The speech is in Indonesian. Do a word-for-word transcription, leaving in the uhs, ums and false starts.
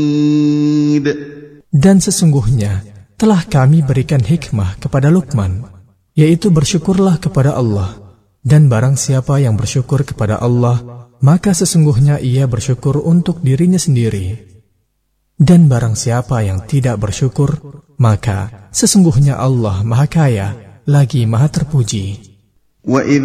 Dan sesungguhnya telah kami berikan hikmah kepada Luqman, yaitu bersyukurlah kepada Allah. Dan barang siapa yang bersyukur kepada Allah, maka sesungguhnya ia bersyukur untuk dirinya sendiri. Dan barang siapa yang tidak bersyukur, maka sesungguhnya Allah Maha Kaya lagi Maha Terpuji.